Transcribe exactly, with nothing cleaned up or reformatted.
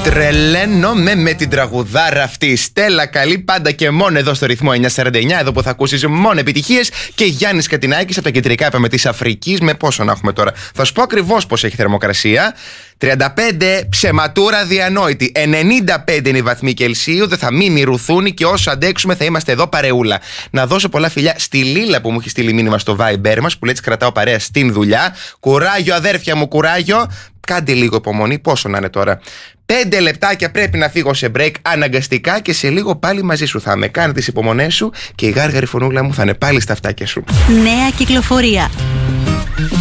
Τρελαίνομαι με την τραγουδάρα αυτή. Η Στέλλα καλή πάντα και μόνο εδώ στο ρυθμό εννιακόσια σαράντα εννιά. Εδώ που θα ακούσεις μόνο επιτυχίες. Και Γιάννης Κατινάκης από τα κεντρικά είπαμε της Αφρικής. Με πόσο να έχουμε τώρα. Θα σου πω ακριβώς πώς έχει θερμοκρασία. τριάντα πέντε ψεματούρα διανόητη. ενενήντα πέντε είναι οι βαθμοί Κελσίου. Δεν θα μείνει ρουθούνη και όσο αντέξουμε θα είμαστε εδώ παρεούλα. Να δώσω πολλά φιλιά στη Λίλα που μου έχει στείλει μήνυμα στο Viber μας που λέει έτσι κρατάω παρέα στην δουλειά. Κουράγιο αδέρφια μου, κουράγιο. Κάντε λίγο υπομονή, πόσο να είναι τώρα. Πέντε λεπτάκια πρέπει να φύγω σε break αναγκαστικά και σε λίγο πάλι μαζί σου θα είμαι. Κάνε τις υπομονές σου και η γάργαρη φωνούλα μου θα είναι πάλι στα αυτάκια σου. Νέα κυκλοφορία.